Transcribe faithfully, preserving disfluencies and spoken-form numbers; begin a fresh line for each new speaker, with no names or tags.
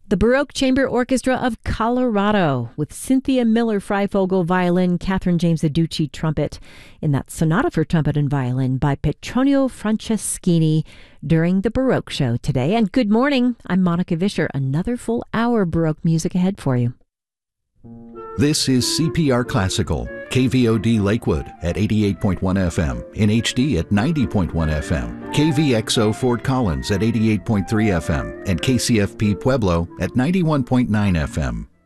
The Baroque Chamber Orchestra of Colorado with Cynthia Miller-Freifogel violin, Catherine James Adducci trumpet, in that sonata for trumpet and violin by Petronio Franceschini during the Baroque Show today. And good morning, I'm Monica Vischer. Another full hour Baroque music ahead for you.
This is C P R Classical, K V O D Lakewood at eighty-eight point one F M, in H D at ninety point one F M, K V X O Fort Collins at eighty-eight point three F M, and K C F P Pueblo at ninety-one point nine F M.